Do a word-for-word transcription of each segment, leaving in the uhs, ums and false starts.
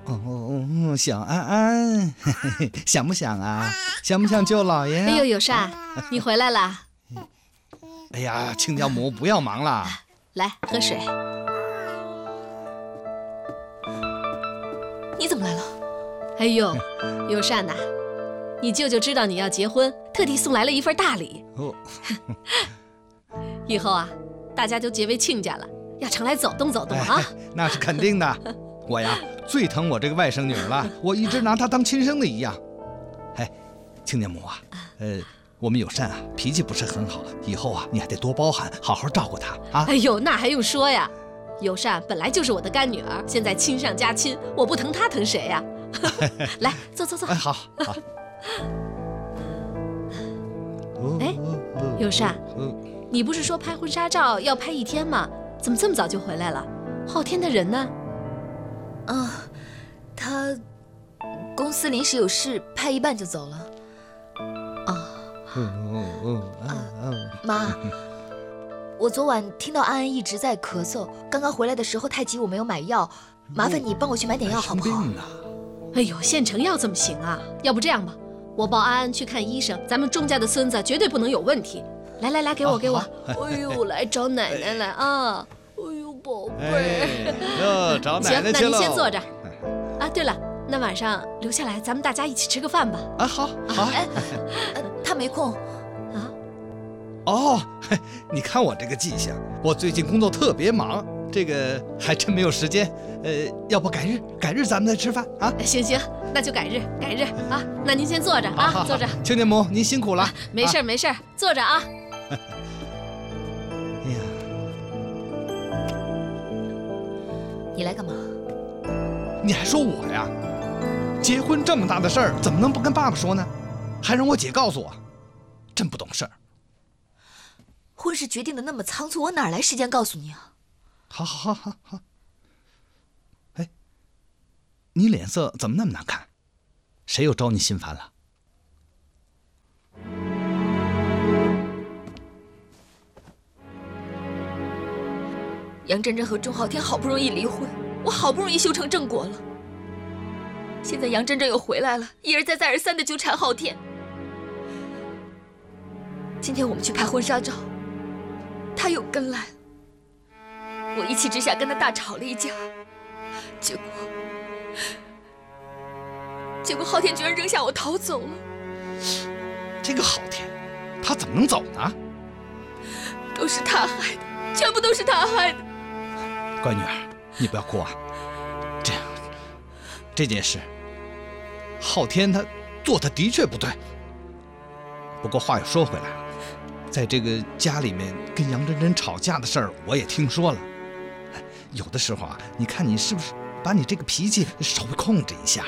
哦，小安安，嘿嘿，想不想啊？想不想舅老爷？ 哎呦，友善，你回来了。 哎呀，亲家母不要忙了， 来喝水。 你怎么来了？ 哎呦，友善呐，你舅舅知道你要结婚，特地送来了一份大礼。哦，以后啊，大家就结为亲家了，要常来走动走动啊。 哎，那是肯定的。我呀，最疼我这个外甥女儿了，我一直拿她当亲生的一样。哎，亲家母啊，呃。我们友善啊，脾气不是很好，以后啊，你还得多包涵，好好照顾她啊！ 哎呦，那还用说呀？友善本来就是我的干女儿，现在亲上加亲，我不疼她疼谁呀？来，坐坐坐。 哎，好，好。 哎，友善，你不是说拍婚纱照要拍一天吗？怎么这么早就回来了？昊天的人呢？ 啊，他公司临时有事，拍一半就走了。啊。妈，我昨晚听到安安一直在咳嗽，刚刚回来的时候太急，我没有买药，麻烦你帮我去买点药好不好？ 哎呦，现成药怎么行啊？要不这样吧，我抱安安去看医生，咱们钟家的孙子绝对不能有问题。来来来，给我给我。哎呦，来找奶奶来啊！哎呦，宝贝。 哟，找奶奶去了。 行，那您先坐这儿。啊，对了，那晚上留下来，咱们大家一起吃个饭吧。 啊，好，好。 哎，他没空。 哦，你看我这个记性，我最近工作特别忙，这个还真没有时间。呃，要不改日，改日咱们再吃饭啊？ 行行，那就改日，改日啊。那您先坐着啊， 好好坐着。 亲家母，您辛苦了。 没事没事，坐着啊。 哎呀， 你来干嘛？ 你还说我呀？结婚这么大的事儿，怎么能不跟爸爸说呢？还让我姐告诉我，真不懂事儿。 婚事决定的那么仓促，我哪来时间告诉你啊？ 好，好，好，好，好。哎，你脸色怎么那么难看？谁又招你心烦了？ 杨真真和钟昊天好不容易离婚，我好不容易修成正果了。现在杨真真又回来了，一而再再而三的纠缠昊天。今天我们去拍婚纱照。他又跟来了，我一气之下跟他大吵了一架，结果，结果昊天居然扔下我逃走了。 这个昊天，他怎么能走呢？ 都是他害的，全部都是他害的。 乖女儿，你不要哭啊。这样，这件事，昊天他做的的确不对。不过话又说回来了。在这个家里面跟杨真真吵架的事儿，我也听说了。有的时候啊，你看你是不是把你这个脾气稍微控制一下？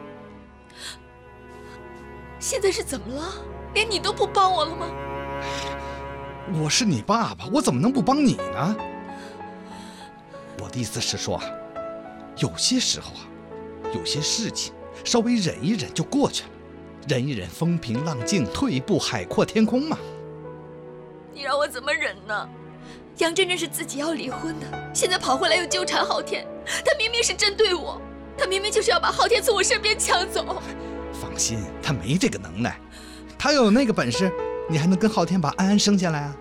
现在是怎么了？连你都不帮我了吗？ 我是你爸爸，我怎么能不帮你呢？我的意思是说啊，有些时候啊，有些事情稍微忍一忍就过去了，忍一忍风平浪静，退一步海阔天空嘛。 你让我怎么忍呢？杨真真是自己要离婚的，现在跑回来又纠缠昊天，他明明是针对我，他明明就是要把昊天从我身边抢走。 放心，他没这个能耐，他要有那个本事，你还能跟昊天把安安生下来啊？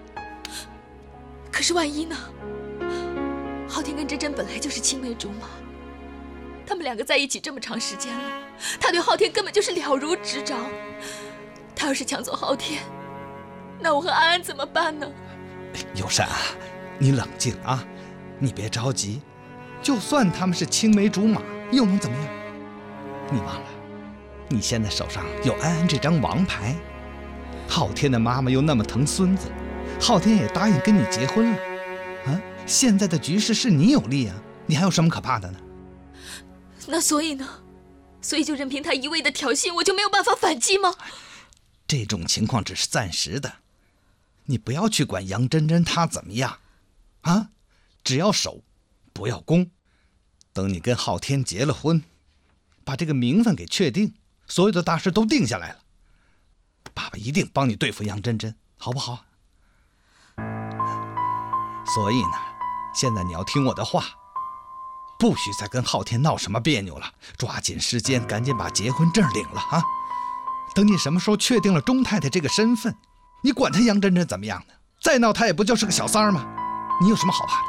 可是万一呢？昊天跟真真本来就是青梅竹马，他们两个在一起这么长时间了，他对昊天根本就是了如指掌。他要是抢走昊天，那我和安安怎么办呢？ 友善啊，你冷静啊，你别着急。就算他们是青梅竹马，又能怎么样？你忘了，你现在手上有安安这张王牌，昊天的妈妈又那么疼孙子，昊天也答应跟你结婚了，啊，现在的局势是你有利啊，你还有什么可怕的呢？ 那所以呢？所以就任凭他一味的挑衅，我就没有办法反击吗？ 这种情况只是暂时的。你不要去管杨真真她怎么样，啊，只要守，不要攻。等你跟昊天结了婚，把这个名分给确定，所有的大事都定下来了，爸爸一定帮你对付杨真真，好不好？所以呢，现在你要听我的话， 不许再跟昊天闹什么别扭了，抓紧时间，赶紧把结婚证领了啊！等你什么时候确定了钟太太这个身份，你管他杨真真怎么样呢？再闹他也不就是个小三儿吗？你有什么好怕的？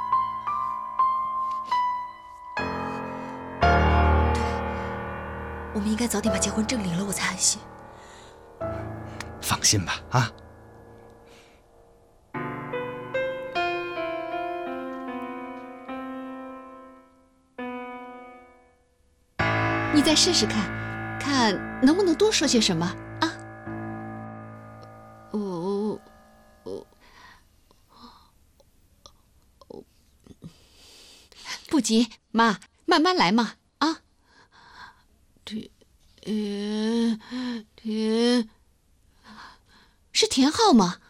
我们应该早点把结婚证领了，我才安心。 放心吧，啊！ 你再试试看，看能不能多说些什么啊？我我我不急，妈，慢慢来嘛，啊。田田田，是田浩吗？